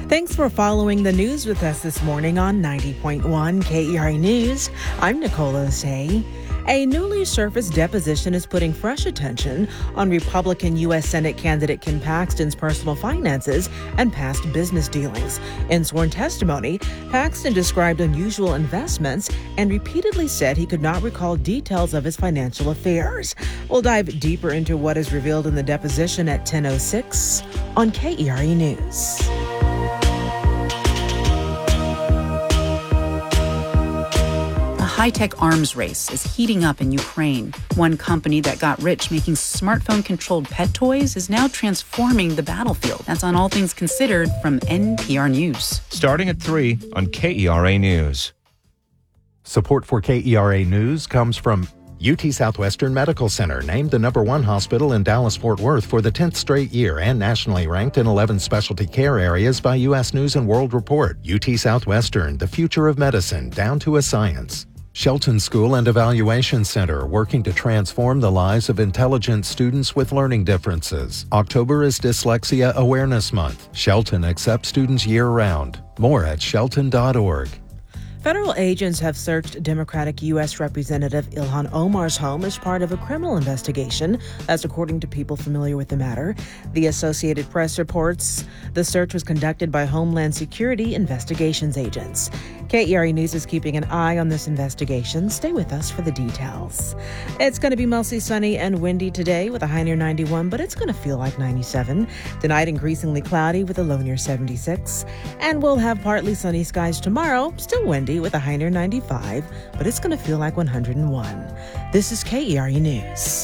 Thanks for following the news with us this morning on 90.1 KERA News. I'm Nicole Osei. A newly surfaced deposition is putting fresh attention on Republican U.S. Senate candidate Ken Paxton's personal finances and past business dealings. In sworn testimony, Paxton described unusual investments and repeatedly said he could not recall details of his financial affairs. We'll dive deeper into what is revealed in the deposition at 10:06 on KERA News. High-tech arms race is heating up in Ukraine. One company that got rich making smartphone-controlled pet toys is now transforming the battlefield. That's on All Things Considered from NPR News. Starting at 3 on KERA News. Support for KERA News comes from UT Southwestern Medical Center, named the #1 hospital in Dallas-Fort Worth for the 10th straight year and nationally ranked in 11 specialty care areas by U.S. News & World Report. UT Southwestern, the future of medicine, down to a science. Shelton School and Evaluation Center, working to transform the lives of intelligent students with learning differences. October is Dyslexia Awareness Month. Shelton accepts students year-round. More at shelton.org. Federal agents have searched Democratic U.S. Representative Ilhan Omar's home as part of a criminal investigation. That's according to people familiar with the matter. The Associated Press reports the search was conducted by Homeland Security investigations agents. KERA News is keeping an eye on this investigation. Stay with us for the details. It's going to be mostly sunny and windy today with a high near 91, but it's going to feel like 97. Tonight, increasingly cloudy with a low near 76. And we'll have partly sunny skies tomorrow, still windy with a high near 95, but it's going to feel like 101. This is KERA News.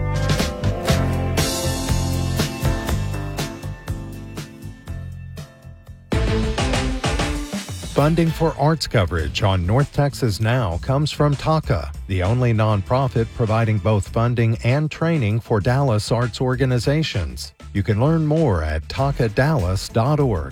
Funding for arts coverage on North Texas Now comes from TACA, the only nonprofit providing both funding and training for Dallas arts organizations. You can learn more at tacadallas.org.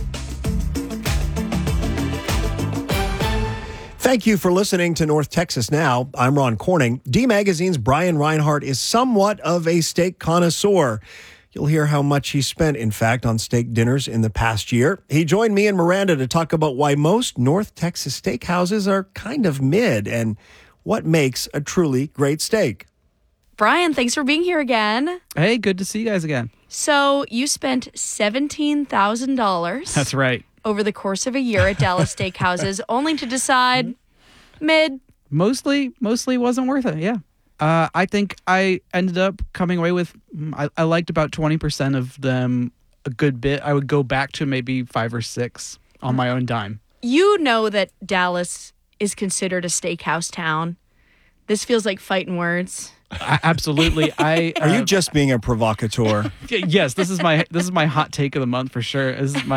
Thank you for listening to North Texas Now. I'm Ron Corning. D Magazine's Brian Reinhart is somewhat of a steak connoisseur. You'll hear how much he spent, in fact, on steak dinners in the past year. He joined me and Miranda to talk about why most North Texas steakhouses are kind of mid and what makes a truly great steak. Brian, thanks for being here again. Hey, good to see you guys again. So you spent $17,000. That's right. Over the course of a year at Dallas steakhouses, only to decide mid. Mostly wasn't worth it, yeah. I think I ended up coming away with, I liked about 20% of them a good bit. I would go back to maybe 5 or 6 on my own dime. You know that Dallas is considered a steakhouse town. This feels like fighting words. Absolutely. Are you just being a provocateur? Yes, this is my hot take of the month for sure.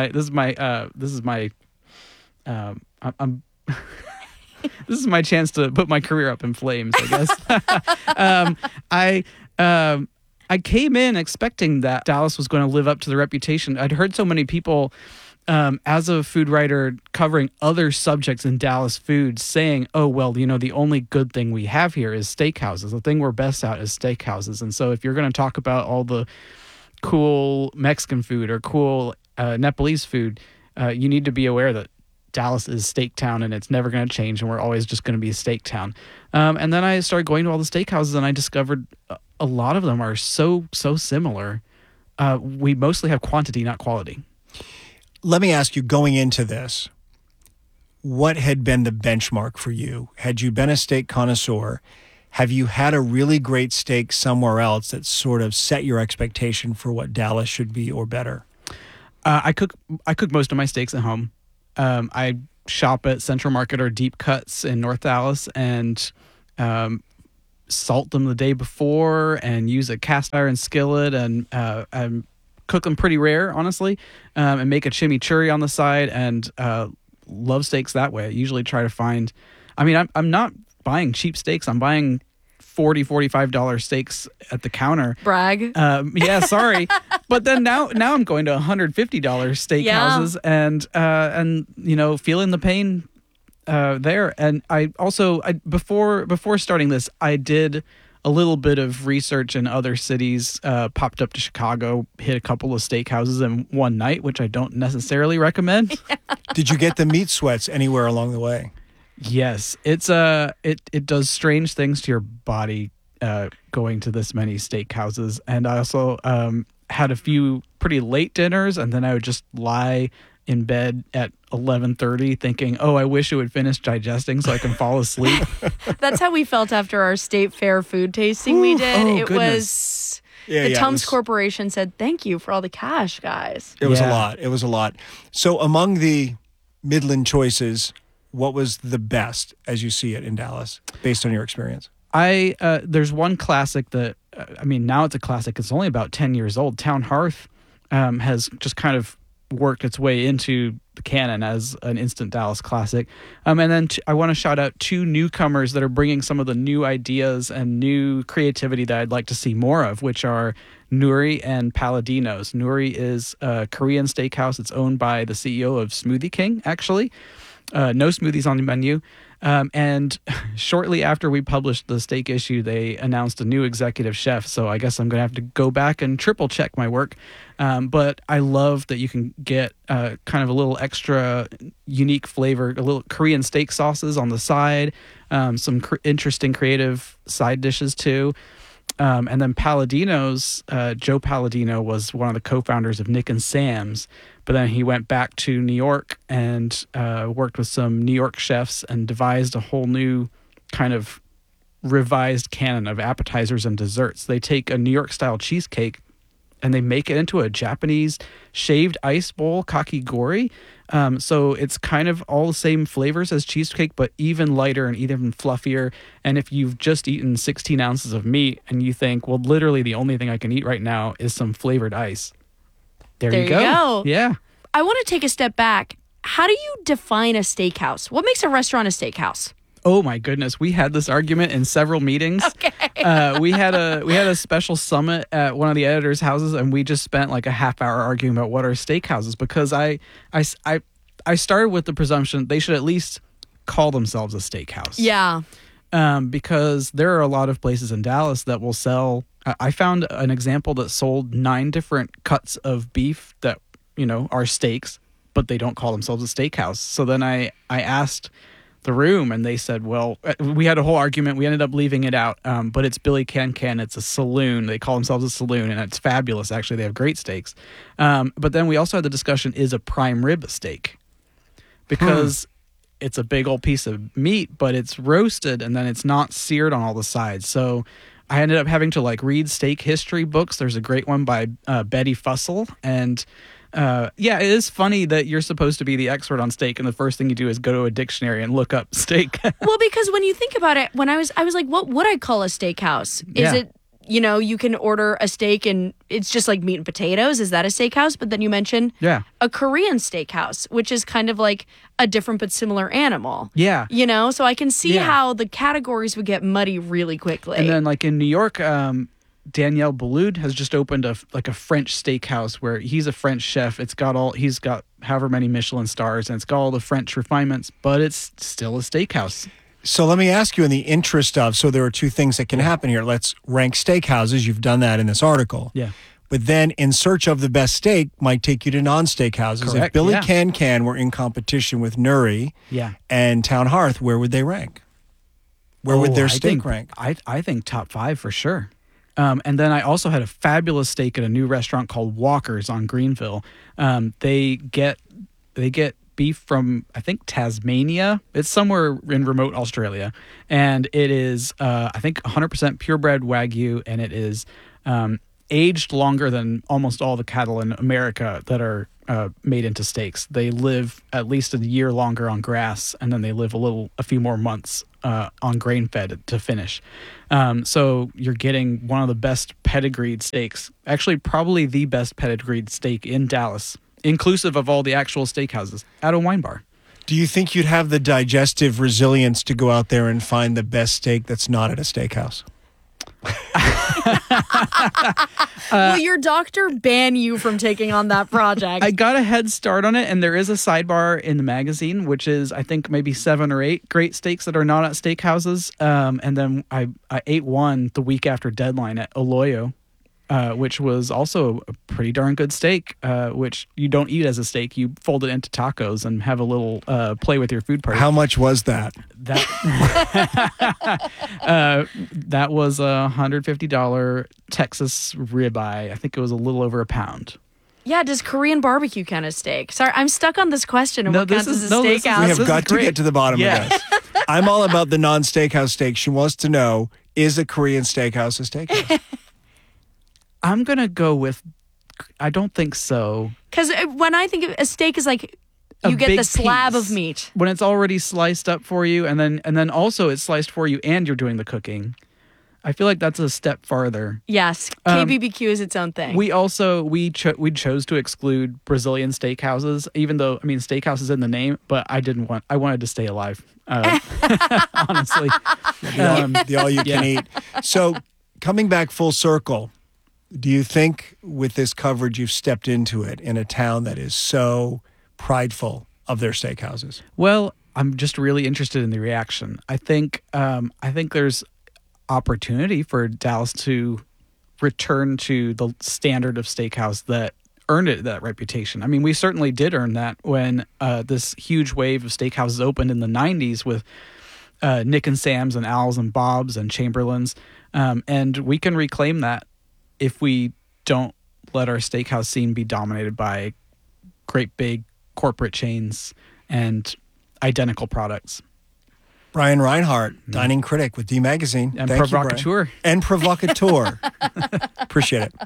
This is my chance to put my career up in flames, I guess. I came in expecting that Dallas was going to live up to the reputation. I'd heard so many people, as a food writer covering other subjects in Dallas food, saying, oh, well, the only good thing we have here is steakhouses. The thing we're best at is steakhouses. And so if you're going to talk about all the cool Mexican food or cool Nepalese food, you need to be aware that Dallas is steak town and it's never going to change and we're always just going to be a steak town. And then I started going to all the steakhouses and I discovered a lot of them are so similar. We mostly have quantity, not quality. Let me ask you, going into this, what had been the benchmark for you? Had you been a steak connoisseur? Have you had a really great steak somewhere else that sort of set your expectation for what Dallas should be or better? I cook most of my steaks at home. I shop at Central Market or Deep Cuts in North Dallas and salt them the day before and use a cast iron skillet and cook them pretty rare, honestly, and make a chimichurri on the side and love steaks that way. I usually try to find, I'm not buying cheap steaks. I'm buying $40, $45 steaks at the counter. Brag. Yeah, sorry. But then now I'm going to $150 steakhouses and feeling the pain there. And I also, before starting this, I did a little bit of research in other cities, popped up to Chicago, hit a couple of steakhouses in one night, which I don't necessarily recommend. Did you get the meat sweats anywhere along the way? Yes, it does strange things to your body going to this many steakhouses, and I also had a few pretty late dinners, and then I would just lie in bed at 11:30 thinking, oh, I wish it would finish digesting so I can fall asleep. That's how we felt after our State Fair food tasting we did. Oh, It goodness. was Yeah, the yeah, Tums Corporation said, thank you for all the cash, guys. It was a Yeah. lot. It was a lot. So among the Midland choices, what was the best as you see it in Dallas, based on your experience? There's one classic that, now it's a classic. It's only about 10 years old. Town Hearth has just kind of worked its way into the canon as an instant Dallas classic. And then I want to shout out two newcomers that are bringing some of the new ideas and new creativity that I'd like to see more of, which are Nuri and Paladinos. Nuri is a Korean steakhouse. It's owned by the CEO of Smoothie King, actually. No smoothies on the menu. And shortly after we published the steak issue, they announced a new executive chef. So I guess I'm going to have to go back and triple check my work. But I love that you can get kind of a little extra unique flavor, a little Korean steak sauces on the side, some interesting creative side dishes too. And then Palladino's, Joe Palladino was one of the co-founders of Nick and Sam's, but then he went back to New York and worked with some New York chefs and devised a whole new kind of revised canon of appetizers and desserts. They take a New York style cheesecake and they make it into a Japanese shaved ice bowl kakigori. So it's kind of all the same flavors as cheesecake, but even lighter and even fluffier. And if you've just eaten 16 ounces of meat and you think, well, literally the only thing I can eat right now is some flavored ice. There you go. Yeah. I want to take a step back. How do you define a steakhouse? What makes a restaurant a steakhouse? Oh my goodness, we had this argument in several meetings. Okay. We had a special summit at one of the editors' houses, and we just spent like a half hour arguing about what are steakhouses, because I started with the presumption they should at least call themselves a steakhouse. Yeah. Because there are a lot of places in Dallas that will sell. I found an example that sold 9 different cuts of beef that are steaks, but they don't call themselves a steakhouse. So then I asked the room, and they said, well, we had a whole argument. We ended up leaving it out, but it's Billy Can Can. It's a saloon. They call themselves a saloon, and it's fabulous. Actually, they have great steaks. But then we also had the discussion, is a prime rib a steak? Because it's a big old piece of meat, but it's roasted, and then it's not seared on all the sides. So I ended up having to read steak history books. There's a great one by Betty Fussell, and it is funny that you're supposed to be the expert on steak, and the first thing you do is go to a dictionary and look up steak. Well, because when you think about it, when I was like, what would I call a steakhouse? Is it, you can order a steak and it's just like meat and potatoes? Is that a steakhouse? But then you mentioned a Korean steakhouse, which is kind of like a different but ssimilar animal. Yeah. So I can see how the categories would get muddy really quickly. And then in New York, Daniel Boulud has just opened a French steakhouse where he's a French chef. He's got however many Michelin stars, and it's got all the French refinements, but it's still a steakhouse. So let me ask you, in the interest of, so there are two things that can happen here. Let's rank steakhouses. You've done that in this article. Yeah. But then in search of the best steak might take you to non-steakhouses. Correct, If Billy yeah. Can Can were in competition with Nuri and Town Hearth, where would they rank? Where would their steak rank? I think top 5 for sure. And then I also had a fabulous steak at a new restaurant called Walker's on Greenville. They get beef from, I think, Tasmania. It's somewhere in remote Australia. And it is, I think, 100% purebred Wagyu, and it is aged longer than almost all the cattle in America that are made into steaks. They live at least a year longer on grass, and then they live a few more months on grain-fed to finish. So you're getting one of the best pedigreed steaks, actually probably the best pedigreed steak in Dallas, inclusive of all the actual steakhouses, at a wine bar. Do you think you'd have the digestive resilience to go out there and find the best steak that's not at a steakhouse? Will your doctor ban you from taking on that project? I got a head start on it, and there is a sidebar in the magazine, which is, I think, maybe 7 or 8 great steaks that are not at steakhouses. And then I ate one the week after deadline at Oloyo, which was also a pretty darn good steak, which you don't eat as a steak. You fold it into tacos and have a little play with your food party. How much was that? That was a $150 Texas ribeye. I think it was a little over a pound. Yeah, does Korean barbecue count as steak? Sorry, I'm stuck on this question of what counts as a steakhouse. We have got to get to the bottom of this. I'm all about the non-steakhouse steak. She wants to know, is a Korean steakhouse a steakhouse? I'm going to go with, I don't think so. Because when I think of a steak is like, you get the slab of meat. When it's already sliced up for you, and then also it's sliced for you and you're doing the cooking. I feel like that's a step farther. Yes, KBBQ is its own thing. We chose to exclude Brazilian steakhouses, even though, I mean, steakhouse is in the name, but I wanted to stay alive, honestly. The all you can eat. So coming back full circle, do you think with this coverage you've stepped into it in a town that is so prideful of their steakhouses? Well, I'm just really interested in the reaction. I think there's opportunity for Dallas to return to the standard of steakhouse that earned it that reputation. I mean, we certainly did earn that when this huge wave of steakhouses opened in the 90s with Nick and Sam's and Al's and Bob's and Chamberlain's. And we can reclaim that if we don't let our steakhouse scene be dominated by great big corporate chains and identical products. Brian Reinhart, dining critic with D Magazine. And Thank provocateur. You, and provocateur. Appreciate it.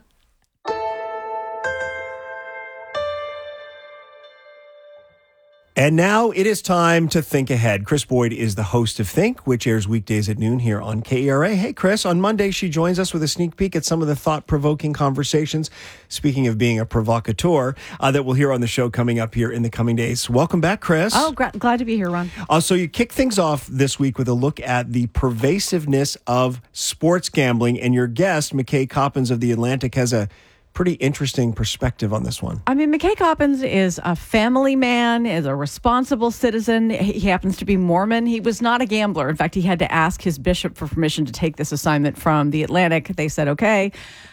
And now it is time to think ahead. Chris Boyd is the host of Think, which airs weekdays at noon here on KERA. Hey, Chris, on Monday, she joins us with a sneak peek at some of the thought-provoking conversations, speaking of being a provocateur, that we'll hear on the show coming up here in the coming days. Welcome back, Chris. Oh, glad to be here, Ron. So you kick things off this week with a look at the pervasiveness of sports gambling, and your guest, McKay Coppins of The Atlantic, has a pretty interesting perspective on this one. I mean, McKay Coppins is a family man, is a responsible citizen. He happens to be Mormon. He was not a gambler. In fact, he had to ask his bishop for permission to take this assignment from The Atlantic. They said, okay.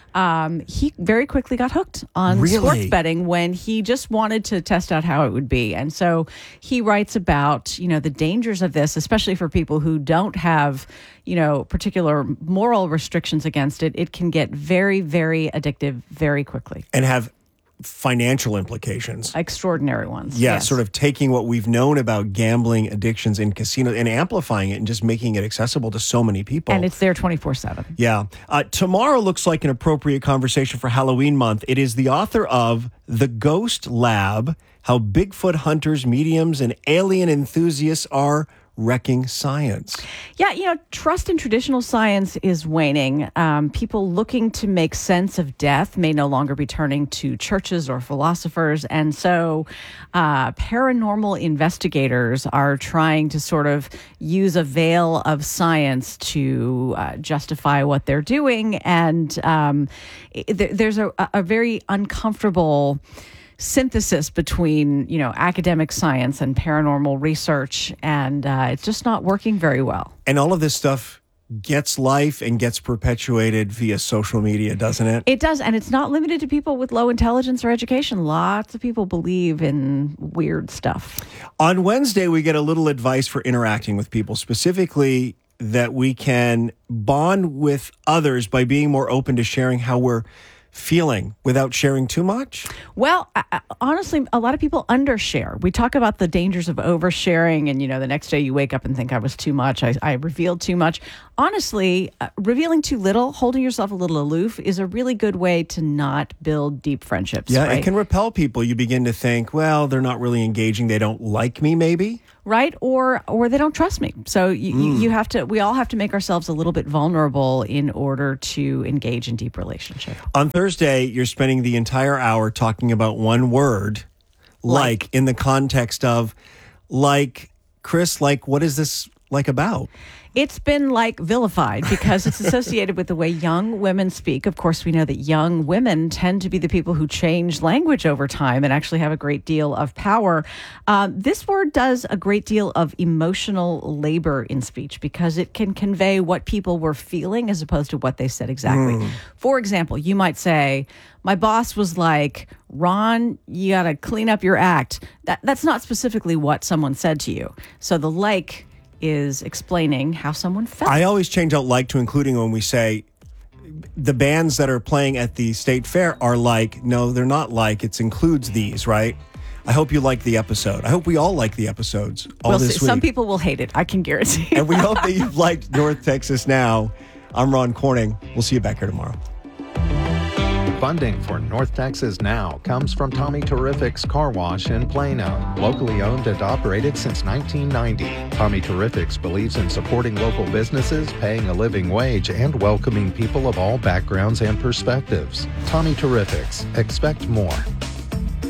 He very quickly got hooked on sports betting when he just wanted to test out how it would be. And so he writes about, the dangers of this, especially for people who don't have, particular moral restrictions against it. It can get very, very addictive very quickly. And have financial implications. Extraordinary ones. Yeah, yes. Sort of taking what we've known about gambling addictions in casinos and amplifying it and just making it accessible to so many people. And it's there 24/7. Yeah. Tomorrow looks like an appropriate conversation for Halloween month. It is the author of The Ghost Lab, How Bigfoot Hunters, Mediums, and Alien Enthusiasts Are Wrecking Science. Yeah, trust in traditional science is waning. People looking to make sense of death may no longer be turning to churches or philosophers. And so paranormal investigators are trying to sort of use a veil of science to justify what they're doing. And there's a very uncomfortable synthesis between, academic science and paranormal research, and it's just not working very well. And all of this stuff gets life and gets perpetuated via social media, doesn't it? It does, and it's not limited to people with low intelligence or education. Lots of people believe in weird stuff. On Wednesday, we get a little advice for interacting with people, specifically that we can bond with others by being more open to sharing how we're feeling without sharing too much? Well, honestly, a lot of people undershare. We talk about the dangers of oversharing, and the next day you wake up and think I was too much. I revealed too much. Honestly, revealing too little, holding yourself a little aloof, is a really good way to not build deep friendships. Yeah, right? It can repel people. You begin to think, well, they're not really engaging. They don't like me, maybe. Right? Or they don't trust me. So we all have to make ourselves a little bit vulnerable in order to engage in deep relationship. On Thursday, you're spending the entire hour talking about one word, like in the context of, Chris, what is this like about? It's been like vilified because it's associated with the way young women speak. Of course, we know that young women tend to be the people who change language over time and actually have a great deal of power. This word does a great deal of emotional labor in speech because it can convey what people were feeling as opposed to what they said exactly. For example, you might say, my boss was like, Ron, you got to clean up your act. That's not specifically what someone said to you. So the like is explaining how someone felt. I always change out like to including when we say the bands that are playing at the state fair are like. No, they're not like. It includes these, right? I hope you liked the episode. I hope we all like the episodes all this week. Some people will hate it, I can guarantee. And we hope that you've liked North Texas Now. I'm Ron Corning. We'll see you back here tomorrow. Funding for North Texas Now comes from Tommy Terrific's Car Wash in Plano, locally owned and operated since 1990. Tommy Terrific's believes in supporting local businesses, paying a living wage, and welcoming people of all backgrounds and perspectives. Tommy Terrific's. Expect more.